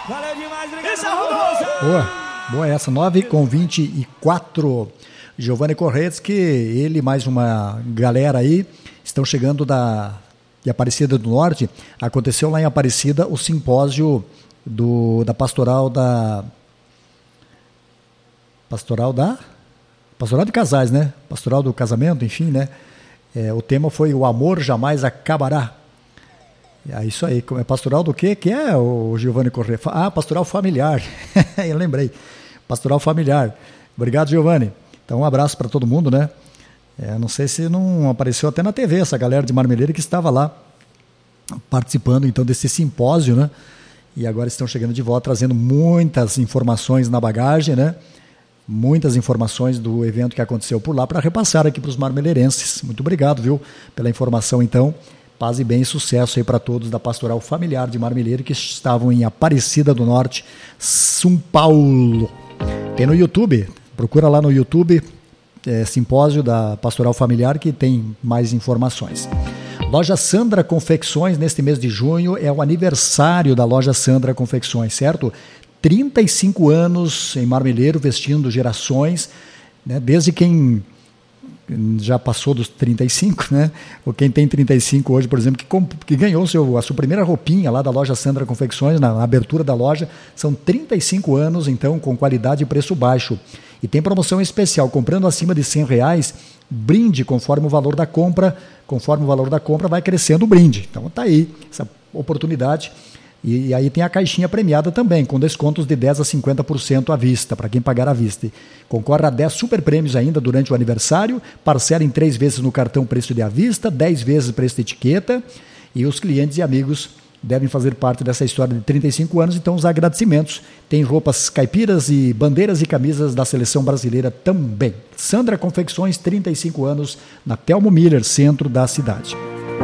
Valeu demais, obrigado. Boa essa, 9h24. Giovanni Corretzky, ele mais uma galera aí, estão chegando de Aparecida do Norte. Aconteceu lá em Aparecida o simpósio da pastoral de casais, né? Pastoral do casamento, enfim, né? O tema foi o amor jamais acabará. É isso aí, é pastoral do quê? Que é o Giovanni Correia? Pastoral familiar. Eu lembrei. Pastoral familiar. Obrigado, Giovanni. Então, um abraço para todo mundo, né? Não sei se não apareceu até na TV essa galera de Marmeleiro que estava lá participando, então, desse simpósio, né? E agora estão chegando de volta, trazendo muitas informações na bagagem, né? Muitas informações do evento que aconteceu por lá para repassar aqui para os marmeleirenses. Muito obrigado, viu, pela informação, então. Paz e bem e sucesso aí para todos da Pastoral Familiar de Marmeleiro que estavam em Aparecida do Norte, São Paulo. Tem no YouTube, procura lá no YouTube, simpósio da Pastoral Familiar, que tem mais informações. Loja Sandra Confecções, neste mês de junho, é o aniversário da Loja Sandra Confecções, certo? 35 anos em Marmeleiro, vestindo gerações, né? Desde quem já passou dos 35, né? Ou quem tem 35 hoje, por exemplo, que ganhou a sua primeira roupinha lá da Loja Sandra Confecções, na abertura da loja, são 35 anos, então, com qualidade e preço baixo. E tem promoção especial, comprando acima de R$100, brinde conforme o valor da compra vai crescendo o brinde. Então tá aí, essa oportunidade. E aí tem a caixinha premiada também, com descontos de 10% a 50% à vista, para quem pagar à vista. Concorre a 10 super prêmios ainda durante o aniversário, parcela em 3 vezes no cartão preço de à vista, 10 vezes preço de etiqueta, e os clientes e amigos devem fazer parte dessa história de 35 anos, então os agradecimentos. Tem roupas caipiras e bandeiras e camisas da seleção brasileira também. Sandra Confecções, 35 anos, na Telmo Miller, centro da cidade.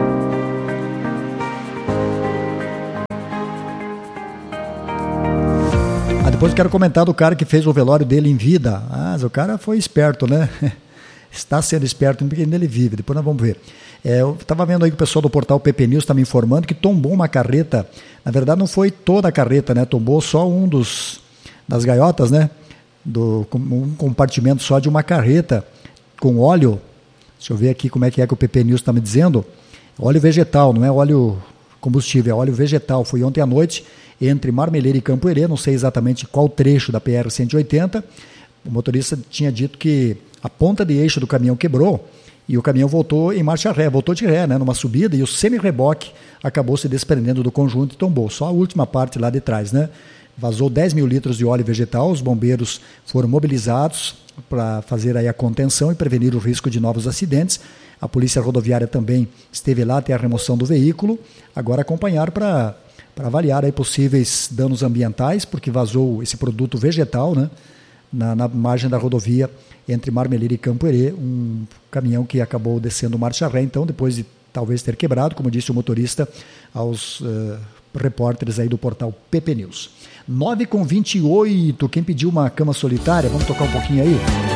Depois quero comentar do cara que fez o velório dele em vida. O cara foi esperto, né? Está sendo esperto porque ainda ele vive. Depois nós vamos ver. Eu estava vendo aí que o pessoal do portal PP News está me informando que tombou uma carreta. Na verdade não foi toda a carreta, né? Tombou só das gaiotas, né? Um compartimento só de uma carreta com óleo. Deixa eu ver aqui como é que o PP News está me dizendo. Óleo vegetal, não é óleo combustível, é óleo vegetal. Foi ontem à noite entre Marmeleiro e Campo Herê, não sei exatamente qual trecho da PR-180, o motorista tinha dito que a ponta de eixo do caminhão quebrou e o caminhão voltou em marcha ré, voltou de ré, né, numa subida, e o semi-reboque acabou se desprendendo do conjunto e tombou, só a última parte lá de trás, né? Vazou 10 mil litros de óleo vegetal, os bombeiros foram mobilizados para fazer aí a contenção e prevenir o risco de novos acidentes. A Polícia Rodoviária também esteve lá até a remoção do veículo, agora acompanhar para avaliar aí possíveis danos ambientais, porque vazou esse produto vegetal, né, na margem da rodovia entre Marmeleiro e Campo Herê, um caminhão que acabou descendo marcha ré, então, depois de talvez ter quebrado, como disse o motorista aos repórteres aí do portal PP News. 9h28, quem pediu uma cama solitária, vamos tocar um pouquinho aí?